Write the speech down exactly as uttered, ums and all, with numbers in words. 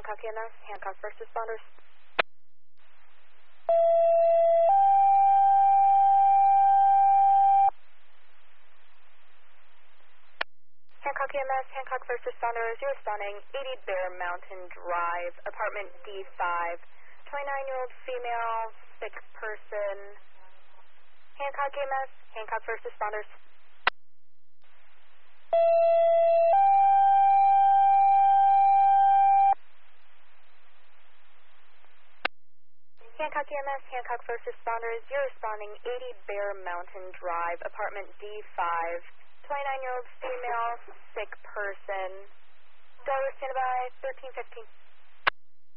Hancock E M S, Hancock First Responders. Hancock E M S, Hancock First Responders, you're responding eighty Bear Mountain Drive, apartment D five, twenty-nine-year-old female, sick person. Hancock E M S, Hancock First Responders. Hancock E M S, Hancock First Responders, you're responding eighty Bear Mountain Drive, apartment D five, twenty-nine-year-old female, sick person. Delaware, standby, thirteen fifteen.